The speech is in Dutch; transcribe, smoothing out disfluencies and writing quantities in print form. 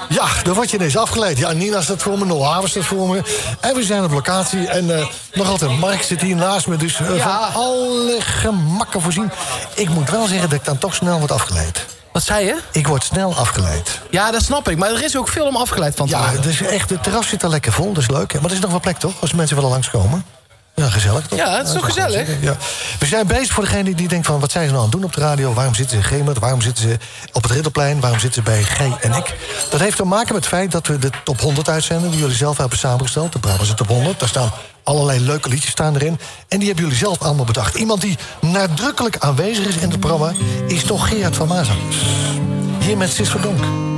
Ja, dan word je ineens afgeleid. Ja, Nina staat voor me, Noah Havers staat voor me. En we zijn op locatie. En nog altijd, Mark zit hier naast me. Dus van alle gemakken voorzien. Ik moet wel zeggen dat ik dan toch snel word afgeleid. Wat zei je? Ik word snel afgeleid. Ja, dat snap ik. Maar er is ook veel om afgeleid van te worden. Ja, dus echt, het terras zit al lekker vol, dat is leuk. Maar er is nog wel plek, toch? Als mensen willen langskomen. Ja, gezellig, toch? Ja, het is toch gezellig? Ja. We zijn bezig voor degene die denkt van... wat zijn ze nou aan het doen op de radio? Waarom zitten ze in Gemert? Waarom zitten ze op het Ridderplein? Waarom zitten ze bij G en ik? Dat heeft te maken met het feit dat we de top 100 uitzenden... die jullie zelf hebben samengesteld. De Brabantse top 100. Daar staan allerlei leuke liedjes staan erin. En die hebben jullie zelf allemaal bedacht. Iemand die nadrukkelijk aanwezig is in het programma... is toch Gerard van Maas. Hier met Sis van Donk.